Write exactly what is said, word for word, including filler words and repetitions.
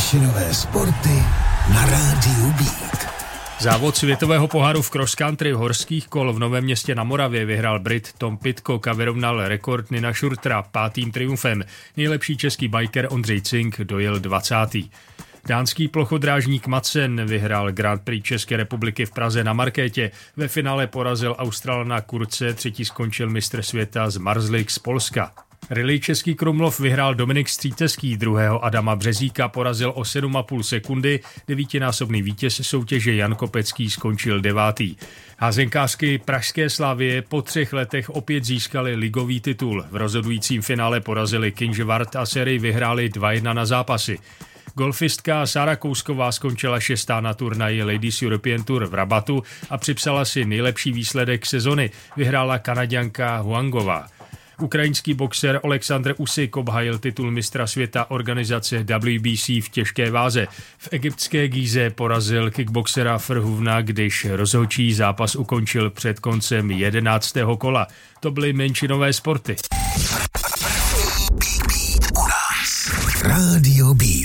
menšinové sporty na rádiu Beat. Závod světového poháru v cross country horských kol v Novém Městě na Moravě vyhrál Brit Tom Pidcock a vyrovnal rekord Nina Schurtera pátým triumfem. Nejlepší český biker Ondřej Cink dojel dvacátý Dánský plochodrážník Madsen vyhrál Grand Prix České republiky v Praze na Markétě. Ve finále porazil Australana Kurze, třetí skončil mistr světa z Marzlik z Polska. Rally Český Krumlov vyhrál Dominik Střítecký, druhého Adama Březíka porazil o sedm a půl sekundy, devítinásobný vítěz soutěže Jan Kopecký skončil devátý. Házenkářky pražské Slavie po třech letech opět získali ligový titul. V rozhodujícím finále porazili Kynžvart a sérii vyhráli dva jedna na zápasy. Golfistka Sára Kousková skončila šestá na turnaji Ladies European Tour v Rabatu a připsala si nejlepší výsledek sezony. Vyhrála Kanaďanka Huangová. Ukrajinský boxer Oleksandr Usyk obhájil titul mistra světa organizace W B C v těžké váze. V egyptské Gíze porazil kickboxera Frhuvna, když rozhodčí zápas ukončil před koncem jedenáctého kola. To byly menšinové sporty. Radio Beat.